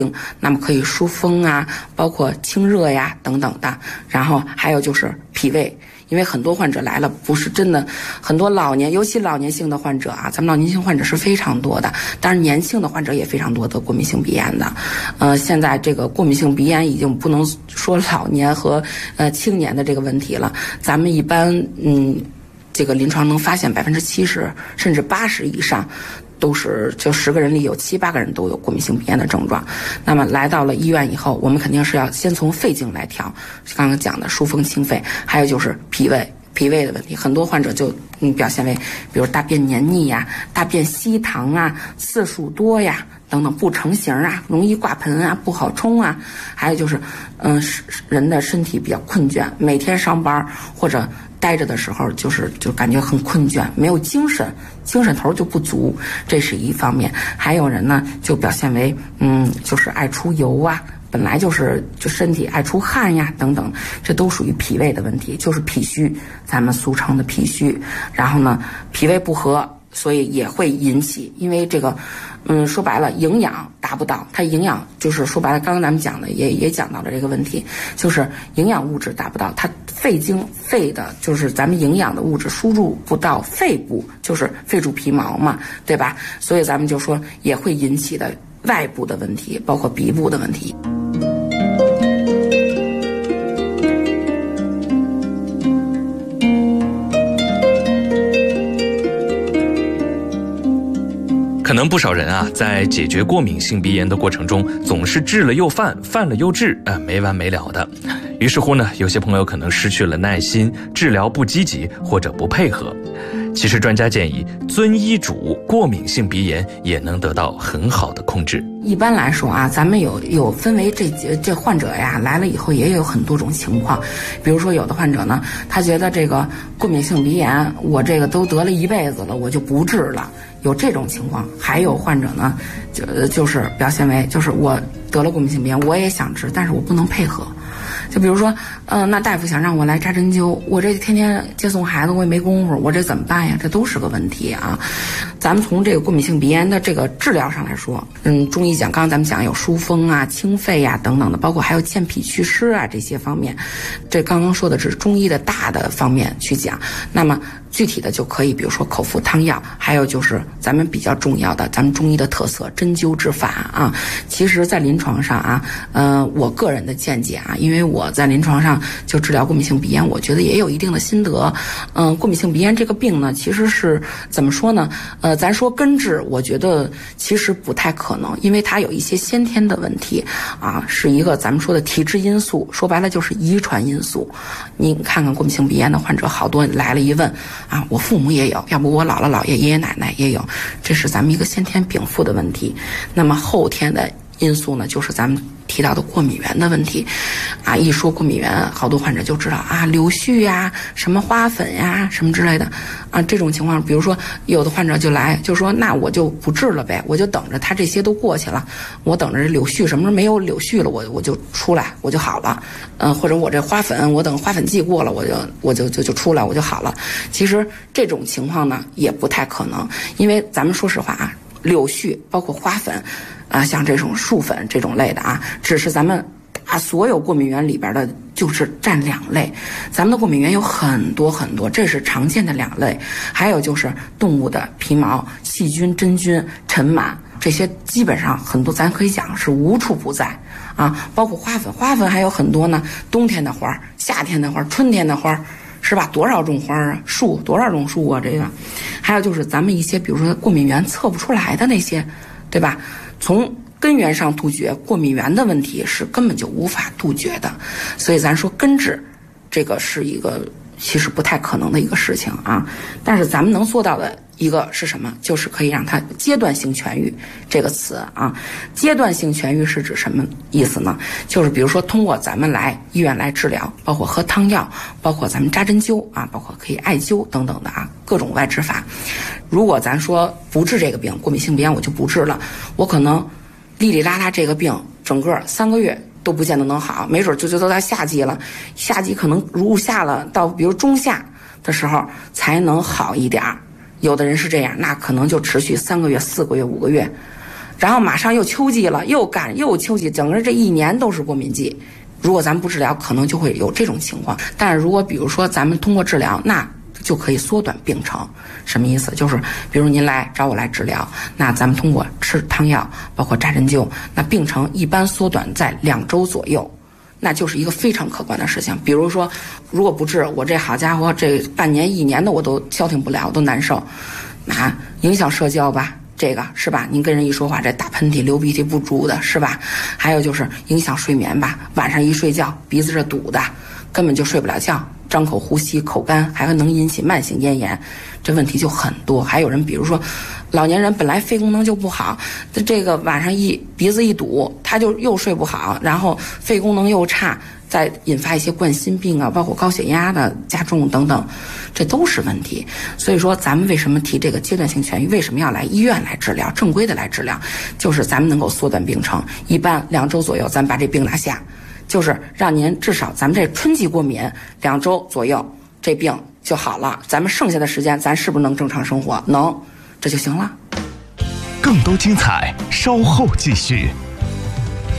那么可以疏风啊，包括清热呀等等的。然后还有就是脾胃，因为很多患者来了不是真的，很多老年尤其老年性的患者啊，咱们老年性患者是非常多的，但是年轻的患者也非常多得过敏性鼻炎的。现在这个过敏性鼻炎已经不能说老年和青年的这个问题了，咱们一般这个临床能发现70%甚至80%以上。都是就10个人里有7、8个人都有过敏性鼻炎的症状。那么来到了医院以后，我们肯定是要先从肺经来调，刚刚讲的疏风清肺，还有就是脾胃的问题。很多患者就表现为比如大便黏腻呀、大便稀溏啊、次数多呀等等，不成形啊，容易挂盆啊，不好冲啊。还有就是人的身体比较困倦，每天上班或者待着的时候就感觉很困倦，没有精神头就不足，这是一方面。还有人呢就表现为就是爱出油啊，本来就身体爱出汗呀等等，这都属于脾胃的问题，就是脾虚，咱们俗称的脾虚。然后呢脾胃不和，所以也会引起，因为这个说白了营养达不到，它营养就是说白了，刚刚咱们讲的也讲到了这个问题，就是营养物质达不到，它肺的就是咱们营养的物质输入不到肺部，就是肺主皮毛嘛，对吧？所以咱们就说也会引起的外部的问题，包括鼻部的问题。 可能不少人啊，在解决过敏性鼻炎的过程中，总是治了又犯，犯了又治，没完没了的。于是乎呢，有些朋友可能失去了耐心，治疗不积极或者不配合。其实专家建议，遵医嘱，过敏性鼻炎也能得到很好的控制。 一般来说啊，咱们有分为这患者呀来了以后也有很多种情况。比如说有的患者呢，他觉得这个过敏性鼻炎我这个都得了一辈子了，我就不治了，有这种情况。还有患者呢就是表现为就是我得了过敏性鼻炎，我也想治，但是我不能配合。就比如说那大夫想让我来扎针灸，我这天天接送孩子我也没工夫，我这怎么办呀？这都是个问题啊。咱们从这个过敏性鼻炎的这个治疗上来说，中医讲，刚刚咱们讲有疏风啊、清肺啊等等的，包括还有健脾祛湿啊这些方面。这刚刚说的是中医的大的方面去讲，那么具体的就可以比如说口服汤药，还有就是咱们比较重要的咱们中医的特色针灸治法啊。其实在临床上啊我个人的见解啊，因为我在临床上就治疗过敏性鼻炎，我觉得也有一定的心得。过敏性鼻炎这个病呢，其实是怎么说呢？咱说根治，我觉得其实不太可能，因为它有一些先天的问题啊，是一个咱们说的体质因素，说白了就是遗传因素。你看看过敏性鼻炎的患者，好多来了一问啊，我父母也有，要不我姥姥姥爷爷爷奶奶也有，这是咱们一个先天禀赋的问题。那么后天的因素呢，就是咱们提到的过敏源的问题啊。一说过敏源，好多患者就知道啊，柳絮呀、什么花粉呀、什么之类的啊。这种情况，比如说有的患者就来就说，那我就不治了呗，我就等着他这些都过去了，我等着柳絮什么时候没有柳絮了，我就出来，我就好了。或者我这花粉，我等花粉季过了，我就出来，我就好了。其实这种情况呢，也不太可能，因为咱们说实话啊，柳絮包括花粉啊，像这种树粉这种类的啊，只是咱们所有过敏源里边的就是占2类。咱们的过敏源有很多很多，这是常见的2类。还有就是动物的皮毛、细菌、真菌、尘螨，这些基本上很多咱可以讲是无处不在啊。包括花粉，花粉还有很多呢，冬天的花、夏天的花、春天的花，是吧？多少种花啊，树多少种树啊，这个。还有就是咱们一些比如说过敏源测不出来的那些，对吧？从根源上杜绝过敏源的问题是根本就无法杜绝的，所以咱说根治这个是一个其实不太可能的一个事情啊。但是咱们能做到的一个是什么？就是可以让它阶段性痊愈这个词啊。阶段性痊愈是指什么意思呢？就是比如说通过咱们来医院来治疗，包括喝汤药，包括咱们扎针灸啊，包括可以艾灸等等的啊，各种外治法。如果咱说不治这个病，过敏性鼻炎我就不治了，我可能哩哩啦啦这个病整个3个月都不见得能好，没准就都到夏季了，夏季可能入夏了，到比如中夏的时候才能好一点。有的人是这样，那可能就持续3个月、4个月、5个月， 然后马上又秋季了，又干又秋季，整个这一年都是过敏季。如果咱们不治疗，可能就会有这种情况。但是如果比如说咱们通过治疗，那就可以缩短病程。什么意思？就是比如您来找我来治疗，那咱们通过吃汤药，包括扎针灸，那病程一般缩短在2周左右，那就是一个非常可观的事情。比如说，如果不治，我这好家伙，这半年1年的我都消停不了，都难受，那影响社交吧。这个是吧？您跟人一说话，这打喷嚏、流鼻涕不住的是吧？还有就是影响睡眠吧，晚上一睡觉鼻子这堵的，根本就睡不了觉，张口呼吸、口干，还能引起慢性咽炎，这问题就很多。还有人比如说，老年人本来肺功能就不好，这个晚上鼻子一堵，他就又睡不好，然后肺功能又差，再引发一些冠心病啊，包括高血压的加重等等，这都是问题。所以说咱们为什么提这个阶段性痊愈，为什么要来医院来治疗，正规的来治疗，就是咱们能够缩短病程，一般2周左右咱们把这病拿下，就是让您至少咱们这春季过敏2周左右这病就好了，咱们剩下的时间咱是不是能正常生活？能，这就行了。 更多精彩稍后继续。